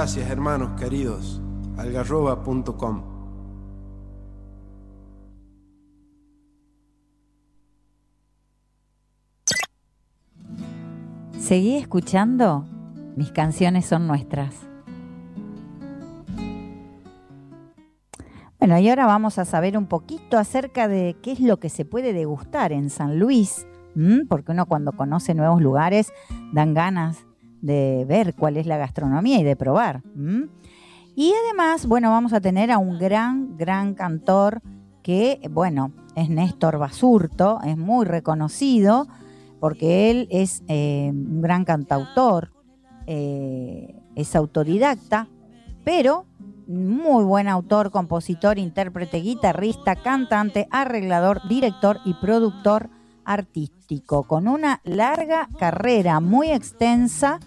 gracias, hermanos queridos. Algarroba.com. Seguí escuchando. Mis canciones son nuestras. Bueno, y ahora vamos a saber un poquito acerca de qué es lo que se puede degustar en San Luis, porque uno cuando conoce nuevos lugares dan ganas de ver cuál es la gastronomía y de probar. Y además, bueno, vamos a tener a un gran cantor que, bueno, es Néstor Basurto, es muy reconocido porque él es un gran cantautor, es autodidacta, pero muy buen autor, compositor, intérprete, guitarrista, cantante, arreglador, director y productor artístico, con una larga carrera muy extensa,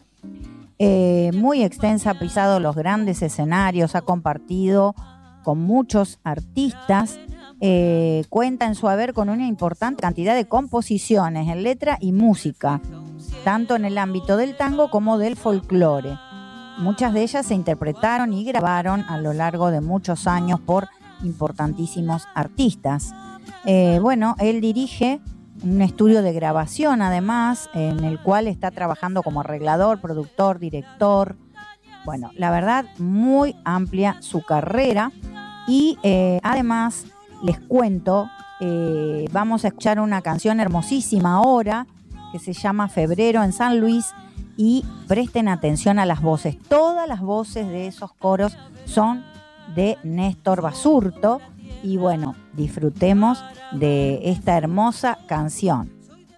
ha pisado los grandes escenarios, ha compartido con muchos artistas, cuenta en su haber con una importante cantidad de composiciones en letra y música, tanto en el ámbito del tango como del folclore. Muchas de ellas se interpretaron y grabaron a lo largo de muchos años por importantísimos artistas. Bueno, él dirige un estudio de grabación, además, en el cual está trabajando como arreglador, productor, director. Bueno, la verdad, muy amplia su carrera. Y además, les cuento, vamos a escuchar una canción hermosísima ahora, que se llama Febrero en San Luis, y presten atención a las voces. Todas las voces de esos coros son de Néstor Basurto. Y bueno, disfrutemos de esta hermosa canción.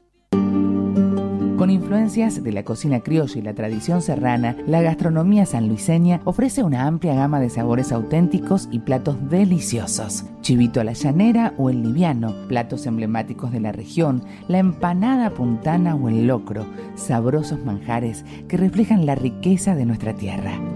Con influencias de la cocina criolla y la tradición serrana, la gastronomía sanluiseña ofrece una amplia gama de sabores auténticos y platos deliciosos. Chivito a la llanera o el liviano, platos emblemáticos de la región, la empanada puntana o el locro, sabrosos manjares que reflejan la riqueza de nuestra tierra.